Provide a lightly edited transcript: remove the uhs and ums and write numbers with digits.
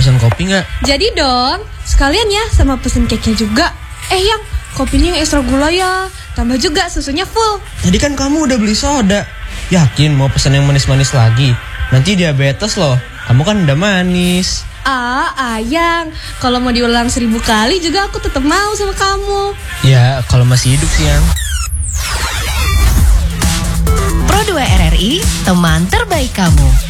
pesen kopi nggak? Jadi dong, sekalian ya sama pesen cake-nya juga. Yang kopinya yang ekstra gula ya. Tambah juga susunya full. Tadi kan kamu udah beli soda. Yakin mau pesen yang manis-manis lagi? Nanti diabetes loh. Kamu kan udah manis. Ayang, kalau mau diulang 1000 kali juga aku tetap mau sama kamu. Ya, kalau masih hidup sih, Yang. Pro 2 RRI, teman terbaik kamu.